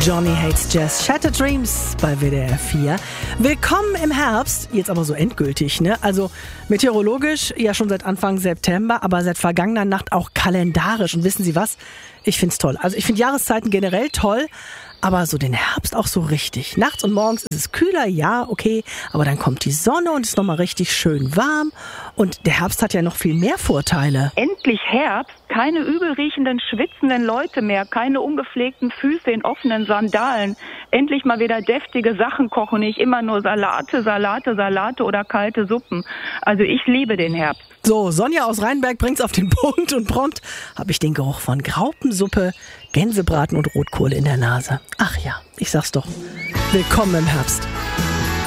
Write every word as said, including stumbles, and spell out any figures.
Johnny Hates Jazz, Shattered Dreams bei W D R vier. Willkommen im Herbst, jetzt aber so endgültig, ne? Also meteorologisch ja schon seit Anfang September, aber seit vergangener Nacht auch kalendarisch. Und wissen Sie was? Ich find's toll. Also ich finde Jahreszeiten generell toll, aber so den Herbst auch so richtig. Nachts und morgens ist es kühler, ja, okay, aber dann kommt die Sonne und es ist nochmal richtig schön warm. Und der Herbst hat ja noch viel mehr Vorteile. Endlich Herbst, keine übelriechenden, schwitzenden Leute mehr, keine ungepflegten Füße in offenen Sandalen. Endlich mal wieder deftige Sachen kochen, nicht immer nur Salate, Salate, Salate oder kalte Suppen. Also ich liebe den Herbst. So, Sonja aus Rheinberg bringt's auf den Punkt und prompt habe ich den Geruch von Graupensuppe, Gänsebraten und Rotkohl in der Nase. Ach ja, ich sag's doch. Willkommen im Herbst.